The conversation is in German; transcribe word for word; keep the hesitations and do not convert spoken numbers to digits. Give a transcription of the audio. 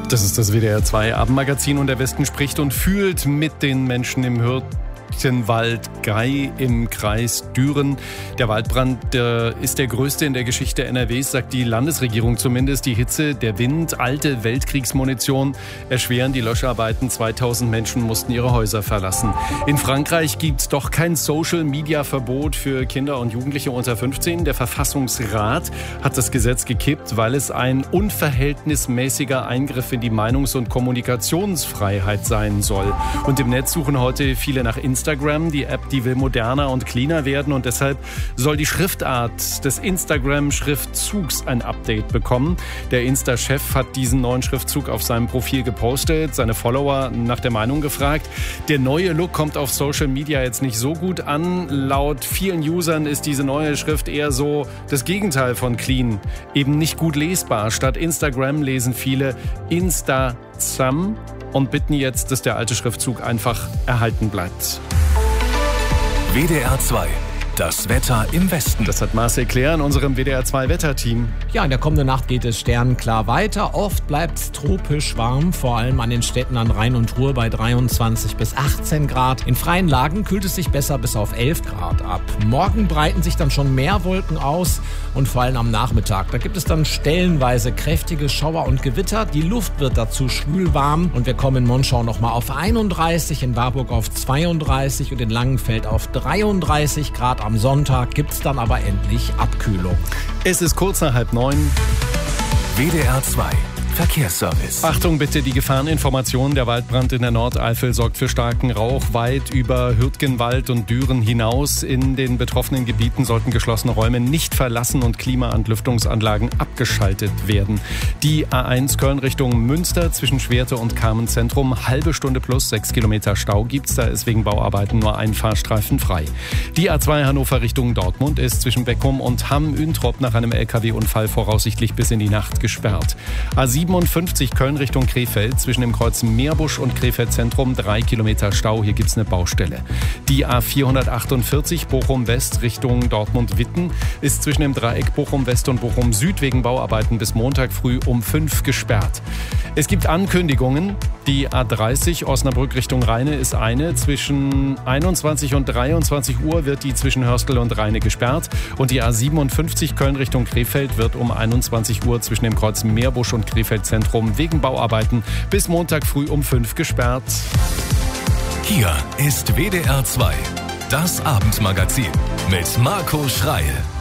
Das ist das W D R zwei Abendmagazin und der Westen spricht und fühlt mit den Menschen im Hürtgenwald Gei im Kreis Düren. Der Waldbrand der ist der größte in der Geschichte N R Ws, sagt die Landesregierung zumindest. Die Hitze, der Wind, alte Weltkriegsmunition erschweren die Löscharbeiten. zweitausend Menschen mussten ihre Häuser verlassen. In Frankreich gibt es doch kein Social-Media-Verbot für Kinder und Jugendliche unter fünfzehn. Der Verfassungsrat hat das Gesetz gekippt, weil es ein unverhältnismäßiger Eingriff in die Meinungs- und Kommunikationsfreiheit sein soll. Und im Netz suchen heute viele nach Instagram. Die App, die will moderner und cleaner werden und deshalb soll die Schriftart des Instagram-Schriftzugs ein Update bekommen. Der Insta-Chef hat diesen neuen Schriftzug auf seinem Profil gepostet, seine Follower nach der Meinung gefragt. Der neue Look kommt auf Social Media jetzt nicht so gut an. Laut vielen Usern ist diese neue Schrift eher so das Gegenteil von clean, eben nicht gut lesbar. Statt Instagram lesen viele Insta-Zam und bitten jetzt, dass der alte Schriftzug einfach erhalten bleibt. W D R zwei. Das Wetter im Westen. Das hat Marcel Claire in unserem W D R zwei Wetterteam. Ja, in der kommenden Nacht geht es sternenklar weiter. Oft bleibt es tropisch warm, vor allem an den Städten an Rhein und Ruhr bei dreiundzwanzig bis achtzehn Grad. In freien Lagen kühlt es sich besser bis auf elf Grad ab. Morgen breiten sich dann schon mehr Wolken aus und vor allem am Nachmittag. Da gibt es dann stellenweise kräftige Schauer und Gewitter. Die Luft wird dazu schwül warm und wir kommen in Monschau nochmal auf einunddreißig, in Warburg auf zweiunddreißig und in Langenfeld auf dreiunddreißig Grad. Am Sonntag gibt es dann aber endlich Abkühlung. Es ist kurz nach halb neun. W D R zwei Verkehrsservice. Achtung bitte, die Gefahreninformation. Der Waldbrand in der Nordeifel sorgt für starken Rauch weit über Hürtgenwald und Düren hinaus. In den betroffenen Gebieten sollten geschlossene Räume nicht verlassen und Klimaantlüftungsanlagen abgeschaltet werden. Die A eins Köln Richtung Münster zwischen Schwerte und Carmen-Zentrum. Halbe Stunde plus sechs Kilometer Stau gibt's. Da ist wegen Bauarbeiten nur ein Fahrstreifen frei. Die A zwei Hannover Richtung Dortmund ist zwischen Beckum und Hamm-Üntrop nach einem L K W-Unfall voraussichtlich bis in die Nacht gesperrt. A siebenundfünfzig Köln Richtung Krefeld zwischen dem Kreuz Meerbusch und Krefeld Zentrum drei Kilometer Stau. Hier gibt's eine Baustelle. Die A vierhundertachtundvierzig Bochum West Richtung Dortmund-Witten ist zwischen dem Dreieck Bochum West und Bochum Süd wegen Bauarbeiten bis Montag früh um fünf gesperrt. Es gibt Ankündigungen. Die A dreißig Osnabrück Richtung Rheine ist eine. Zwischen einundzwanzig und dreiundzwanzig Uhr wird die zwischen Hörstel und Rheine gesperrt. Und die A siebenundfünfzig Köln Richtung Krefeld wird um einundzwanzig Uhr zwischen dem Kreuz Meerbusch und Krefeld Zentrum wegen Bauarbeiten bis Montag früh um fünf gesperrt. Hier ist W D R zwei, das Abendmagazin mit Marco Schreil.